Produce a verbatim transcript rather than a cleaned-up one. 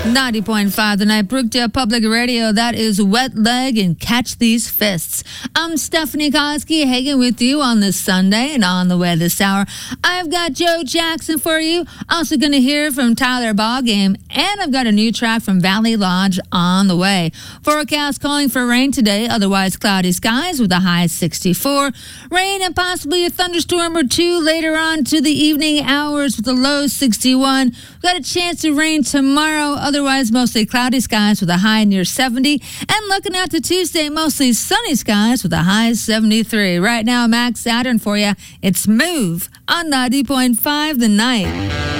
ninety point five The Night, Brookdale Public Radio. That is Wet Leg and Catch These Fists. I'm Stephanie Koski, hanging with you on this Sunday, and on the way this hour, I've got Joe Jackson for you. Also going to hear from Tyler Ballgame, and I've got a new track from Valley Lodge on the way. Forecast calling for rain today, otherwise cloudy skies with a high sixty-four. Rain and possibly a thunderstorm or two later on to the evening hours with a low sixty-one. We've got a chance to rain tomorrow, otherwise mostly cloudy skies with a high near seventy. And looking out to Tuesday, mostly sunny skies with a high seventy-three. Right now, Max Saturn for you. It's Move on ninety point five The Night.